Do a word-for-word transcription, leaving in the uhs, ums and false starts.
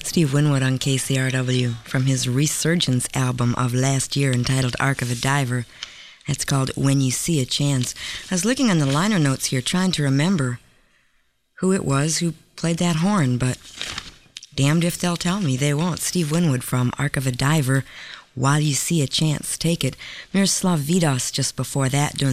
Steve Winwood on K C R W from his Resurgence album of last year entitled Arc of a Diver. It's called When You See a Chance. I was looking on the liner notes here trying to remember who it was who played that horn, but damned if they'll tell me. They won't. Steve Winwood from Arc of a Diver, While You See a Chance. Take it. Miroslav Vidas just before that doing